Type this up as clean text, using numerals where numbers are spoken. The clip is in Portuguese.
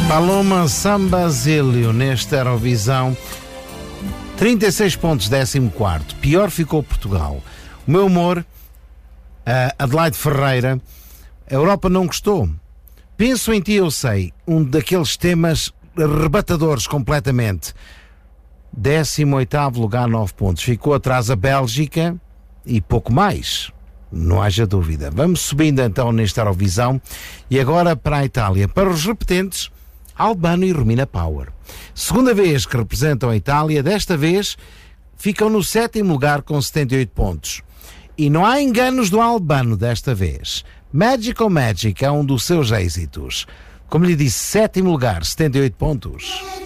Paloma San Basilio nesta Eurovisão. 36 pontos, 14º. Pior ficou Portugal. O meu humor, Adelaide Ferreira. A Europa não gostou. Penso em ti, eu sei. Um daqueles temas arrebatadores completamente. 18º lugar, 9 pontos. Ficou atrás a Bélgica e pouco mais. Não haja dúvida. Vamos subindo então nesta Eurovisão. E agora para a Itália. Para os repetentes, Albano e Romina Power. Segunda vez que representam a Itália, desta vez ficam no 7º lugar com 78 pontos. E não há enganos do Albano desta vez. Magical Magic é um dos seus êxitos. Como lhe disse, 7º lugar, 78 pontos.